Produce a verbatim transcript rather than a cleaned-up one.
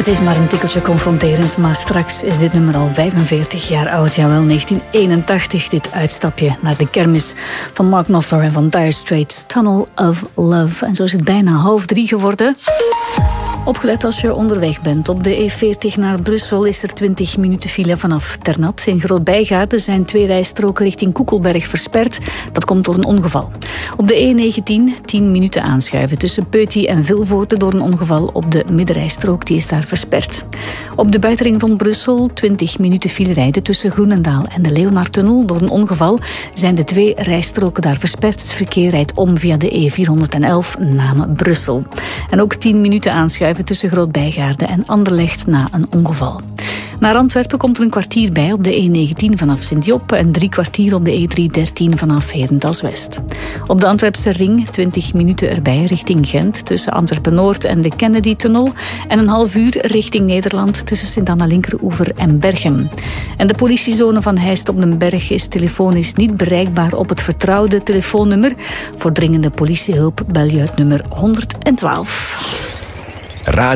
Het is maar een tikkeltje confronterend, maar straks is dit nummer al vijfenveertig jaar oud. Jawel, negentien eenentachtig, dit uitstapje naar de kermis van Mark Knopfler en van Dire Straits, Tunnel of Love. En zo is het bijna half drie geworden. Opgelet als je onderweg bent. Op de E veertig naar Brussel is er twintig minuten file vanaf Ternat. In Groot-Bijgaarden zijn twee rijstroken richting Koekelberg versperd. Dat komt door een ongeval. Op de E negentien tien minuten aanschuiven tussen Peuty en Vilvoorde door een ongeval op de middenrijstrook. Die is daar versperd. Op de buitenring rond Brussel twintig minuten file rijden tussen Groenendaal en de Leonardtunnel. Door een ongeval zijn de twee rijstroken daar versperd. Het verkeer rijdt om via de E vierhonderdelf Namen Brussel. En ook tien minuten aanschuiven tussen Groot-Bijgaarden en Anderlecht na een ongeval. Naar Antwerpen komt er een kwartier bij op de E negentien vanaf Sint-Job en drie kwartier op de E driehonderddertien vanaf Herentals-West. Op de Antwerpse ring twintig minuten erbij richting Gent tussen Antwerpen-Noord en de Kennedy-tunnel en een half uur richting Nederland tussen Sint-Anna-Linkeroever en Berchem. En de politiezone van Heist op den Berg is telefonisch niet bereikbaar op het vertrouwde telefoonnummer. Voor dringende politiehulp bel je het nummer honderdtwaalf.